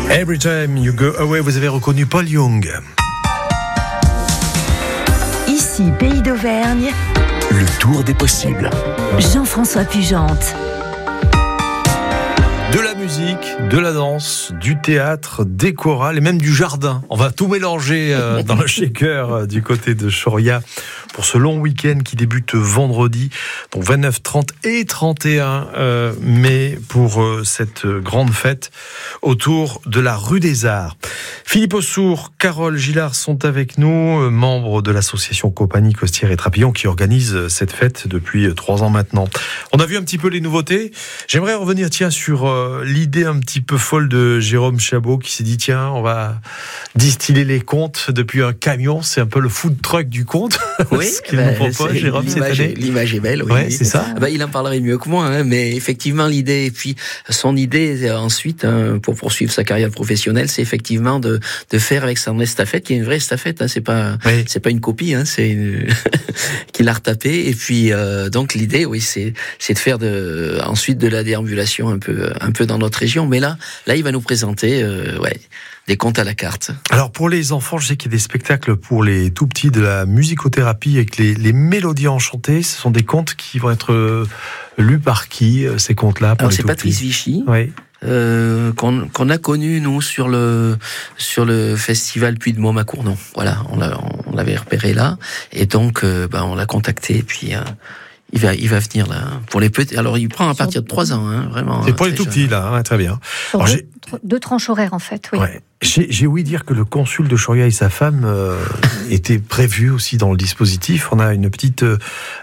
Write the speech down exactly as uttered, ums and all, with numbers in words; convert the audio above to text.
Every time you go away, vous avez reconnu Paul Young. Ici, Pays d'Auvergne. Le tour des possibles. Jean-François Pugente. De la musique, de la danse, du théâtre, des chorales et même du jardin. On va tout mélanger euh, dans le shaker euh, du côté de Choria pour ce long week-end qui débute vendredi, donc vingt-neuf, trente et trente et un euh, mai pour euh, cette grande fête autour de la rue des Arts. Philippe Aussour, Carole Gillard sont avec nous, euh, membres de l'association Compagnie Costière et Trapillon qui organise cette fête depuis trois ans maintenant. On a vu un petit peu les nouveautés. J'aimerais revenir tiens sur euh, l'idée un petit peu folle de Jérôme Chabot qui s'est dit tiens, on va distiller les contes depuis un camion, c'est un peu le food truck du conte. Oui, ce qu'il bah, nous propose, Jérôme, cette année. L'image est belle, oui. Ouais, c'est ça. Bah, il en parlerait mieux que moi, hein, mais effectivement, l'idée, et puis son idée ensuite, hein, pour poursuivre sa carrière professionnelle, c'est effectivement de, de faire avec son estafette, qui est une vraie estafette, hein, c'est pas, oui. c'est pas une copie, hein, c'est une... qu'il a retapé. Et puis, euh, donc, l'idée, oui, c'est, c'est de faire de, ensuite de la déambulation un peu, un peu dans notre région. Mais là, là, il va nous présenter, euh, ouais, des contes à la carte. Alors pour les enfants, je sais qu'il y a des spectacles pour les tout petits, de la musicothérapie avec les, les mélodies enchantées. Ce sont des contes qui vont être euh, lus par qui, ces contes-là pour Alors les c'est tout Patrice petits. Vichy. Oui. Euh, qu'on, qu'on a connu nous sur le sur le festival Puy de Môme à Cournon. Voilà, on, l'a, on l'avait repéré là, et donc euh, bah, on l'a contacté, et puis euh, il va il va venir là pour les petits. Alors il prend à partir de trois ans, hein, vraiment. C'est pour hein, les tout jeune. petits là, hein, très bien. Sur Alors, deux, j'ai... deux tranches horaires en fait, oui. Ouais. J'ai, j'ai ouï dire que le consul de Choria et sa femme euh, étaient prévus aussi dans le dispositif. On a une petite euh,